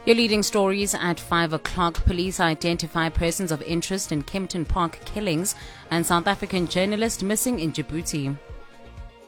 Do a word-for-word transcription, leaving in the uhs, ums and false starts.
Your leading stories at five o'clock. Police identify persons of interest in Kempton Park killings, and South African journalist missing in Djibouti.